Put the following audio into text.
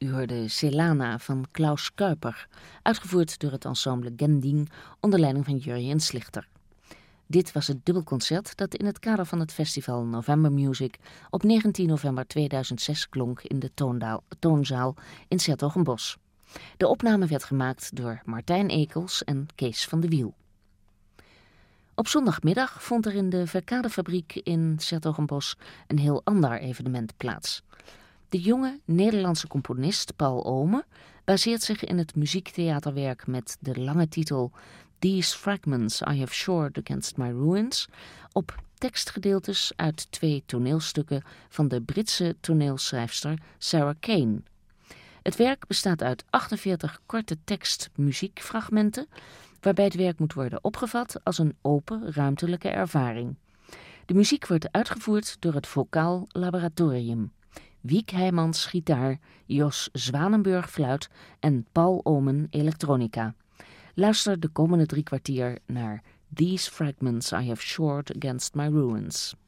U hoorde Celana van Klaus Kuiper, uitgevoerd door het ensemble Gending onder leiding van Jurjen Slichter. Dit was het dubbelconcert dat in het kader van het festival November Music op 19 november 2006 klonk in de Toonzaal in 's-Hertogenbosch. De opname werd gemaakt door Martijn Ekels en Kees van de Wiel. Op zondagmiddag vond er in de Verkadefabriek in 's-Hertogenbosch een heel ander evenement plaats. De jonge Nederlandse componist Paul Omen baseert zich in het muziektheaterwerk met de lange titel These Fragments I Have Shored Against My Ruins op tekstgedeeltes uit 2 toneelstukken van de Britse toneelschrijfster Sarah Kane. Het werk bestaat uit 48 korte tekst-muziekfragmenten, waarbij het werk moet worden opgevat als een open ruimtelijke ervaring. De muziek wordt uitgevoerd door het Vocaal Laboratorium. Wiek Heijmans gitaar, Jos Zwanenburg fluit en Paul Omen elektronica. Luister de komende 3 kwartier naar These Fragments I Have Shored Against My Ruins.